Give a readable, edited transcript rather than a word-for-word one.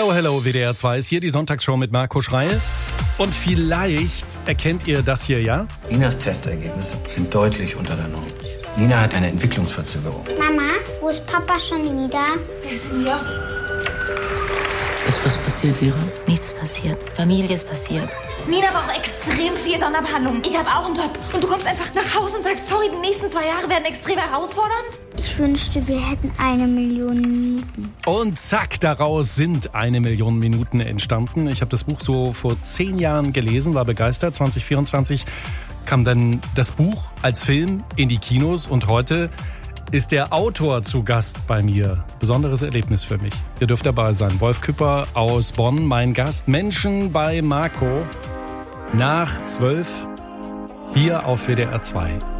Hello, hello, WDR 2 ist hier die Sonntagsshow mit Marco Schreil. Und vielleicht erkennt ihr das hier, ja? Ninas Testergebnisse sind deutlich unter der Norm. Nina hat eine Entwicklungsverzögerung. Mama, wo ist Papa schon wieder? Er ist im Job. Ist was passiert, Vera? Nichts passiert. Familie ist passiert. Nina braucht extrem viel Sonderbehandlung. Ich habe auch einen Job. Und du kommst einfach nach Hause und sagst, sorry, die nächsten 2 Jahre werden extrem herausfordernd? Ich wünschte, wir hätten 1 Million Minuten. Und zack, daraus sind 1 Million Minuten entstanden. Ich habe das Buch so vor 10 Jahren gelesen, war begeistert. 2024 kam dann das Buch als Film in die Kinos und heute ist der Autor zu Gast bei mir. Besonderes Erlebnis für mich. Ihr dürft dabei sein. Wolf Küpper aus Bonn, mein Gast. Menschen bei Marco nach 12 hier auf WDR 2.